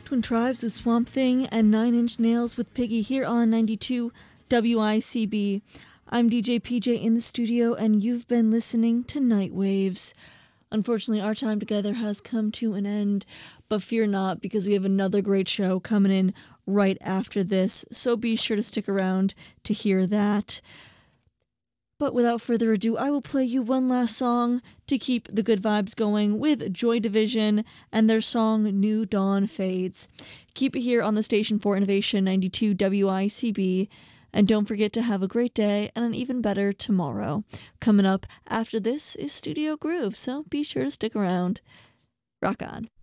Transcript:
Twin Tribes with Swamp Thing and Nine Inch Nails with Piggy here on 92 WICB. I'm DJ PJ in the studio, and you've been listening to Night Waves. Unfortunately, our time together has come to an end, but fear not, because we have another great show coming in right after this, so be sure to stick around to hear that. But without further ado, I will play you one last song to keep the good vibes going with Joy Division and their song New Dawn Fades. Keep it here on the station for Innovation 92 WICB, and don't forget to have a great day and an even better tomorrow. Coming up after this is Studio Groove, so be sure to stick around. Rock on.